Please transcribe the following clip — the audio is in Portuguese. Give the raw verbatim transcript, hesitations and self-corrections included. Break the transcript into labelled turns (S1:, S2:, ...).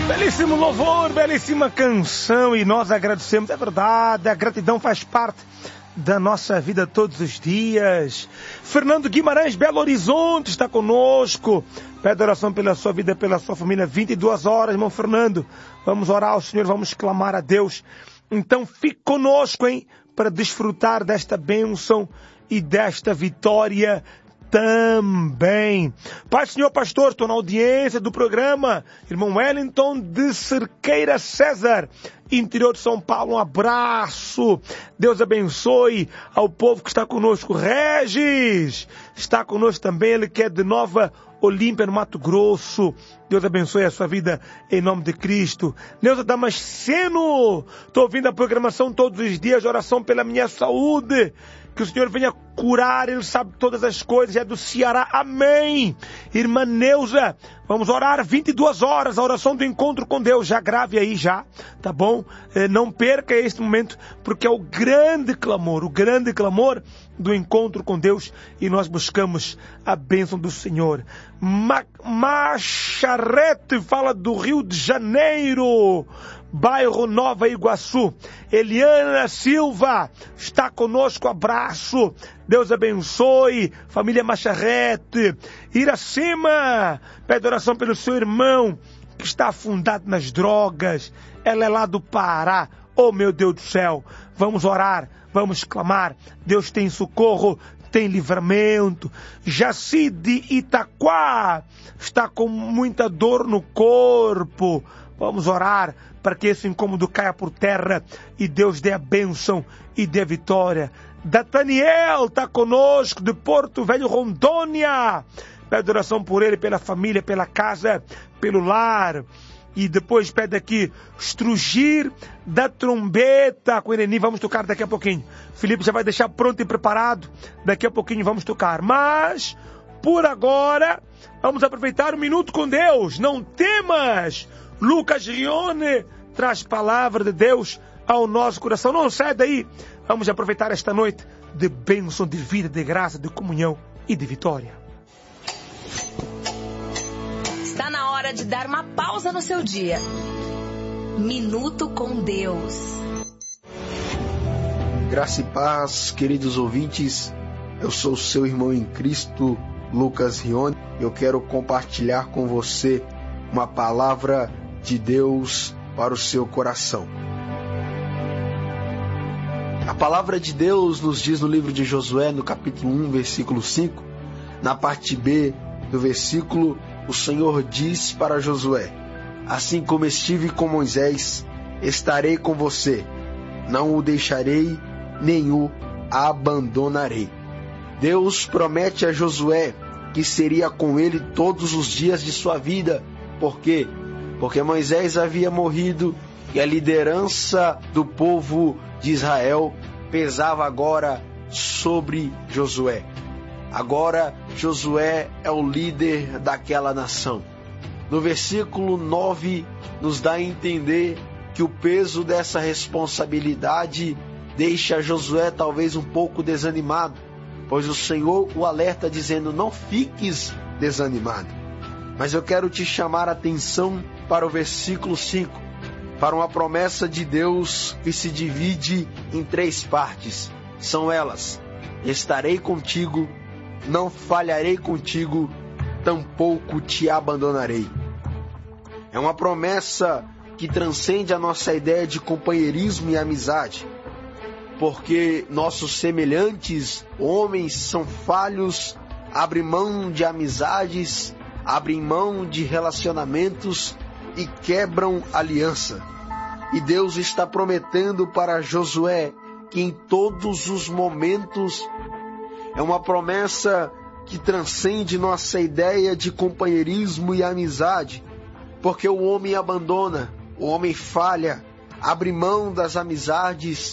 S1: Belíssimo louvor, belíssima canção, e nós agradecemos, é verdade, a gratidão faz parte da nossa vida todos os dias. Fernando Guimarães, Belo Horizonte, está conosco. Pede oração pela sua vida, pela sua família, vinte e duas horas, irmão Fernando. Vamos orar ao Senhor, vamos clamar a Deus. Então fique conosco, hein, para desfrutar desta bênção e desta vitória também. Pai, Senhor Pastor, estou na audiência do programa. Irmão Wellington de Cerqueira César, interior de São Paulo, um abraço. Deus abençoe ao povo que está conosco. Regis está conosco também, ele que é de Nova Olímpia, no Mato Grosso. Deus abençoe a sua vida em nome de Cristo. Neuza Damasceno, estou ouvindo a programação todos os dias, oração pela minha saúde. Que o Senhor venha curar, Ele sabe todas as coisas, é do Ceará, amém. Irmã Neuza, vamos orar vinte e duas horas, a oração do encontro com Deus, já grave aí já, tá bom? Não perca este momento, porque é o grande clamor, o grande clamor do encontro com Deus, e nós buscamos a bênção do Senhor. Ma- Macharete fala do Rio de Janeiro, bairro Nova Iguaçu. Eliana Silva está conosco, abraço, Deus abençoe, família Macharete. Iracema pede oração pelo seu irmão que está afundado nas drogas, ela é lá do Pará. Oh meu Deus do céu, vamos orar, vamos clamar, Deus tem socorro, tem livramento. Jaci de Itaquá está com muita dor no corpo, vamos orar para que esse incômodo caia por terra e Deus dê a bênção e dê a vitória. Dataniel está conosco, de Porto Velho, Rondônia. Pede oração por ele, pela família, pela casa, pelo lar. E depois pede aqui, estrugir da trombeta com Ireni. Vamos tocar daqui a pouquinho. Felipe já vai deixar pronto e preparado. Daqui a pouquinho vamos tocar. Mas, por agora, vamos aproveitar um minuto com Deus. Não temas! Lucas Rione traz palavra de Deus ao nosso coração. Não sai daí. Vamos aproveitar esta noite de bênção, de vida, de graça, de comunhão e de vitória.
S2: Está na hora de dar uma pausa no seu dia. Minuto com Deus.
S3: Graça e paz, queridos ouvintes. Eu sou seu irmão em Cristo, Lucas Rione. Eu quero compartilhar com você uma palavra de Deus para o seu coração. A palavra de Deus nos diz no livro de Josué, no capítulo um, versículo cinco, na parte B do versículo, o Senhor diz para Josué: assim como estive com Moisés, estarei com você, não o deixarei, nem o abandonarei. Deus promete a Josué que seria com ele todos os dias de sua vida. Por quê? Porque Moisés havia morrido e a liderança do povo de Israel pesava agora sobre Josué. Agora Josué é o líder daquela nação. No versículo nove nos dá a entender que o peso dessa responsabilidade deixa Josué talvez um pouco desanimado, pois o Senhor o alerta dizendo: não fiques desanimado. Mas eu quero te chamar a atenção para o versículo cinco, para uma promessa de Deus que se divide em três partes. São elas: estarei contigo, não falharei contigo, tampouco te abandonarei. É uma promessa que transcende a nossa ideia de companheirismo e amizade, porque nossos semelhantes, homens, são falhos, abrem mão de amizades, abrem mão de relacionamentos e quebram aliança. E Deus está prometendo para Josué que em todos os momentos, é uma promessa que transcende nossa ideia de companheirismo e amizade, porque o homem abandona, o homem falha, abre mão das amizades,